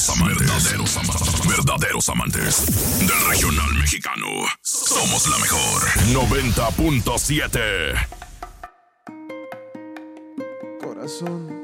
Verdaderos amantes del regional mexicano. Somos la mejor 90.7. Corazón,